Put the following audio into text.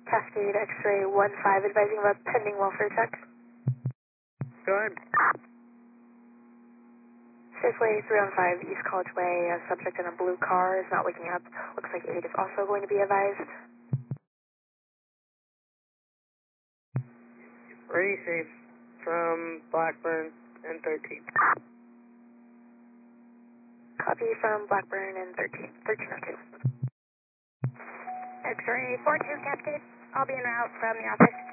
Cascade X-ray 15 advising about pending welfare check. Go ahead. Safeway 315 East College Way, a subject in a blue car is not waking up. Looks like 8 is also going to be advised. Ready safe from Blackburn and 13. Copy from Blackburn and 1302. X-ray 42 Cascade. I'll be en route from the office.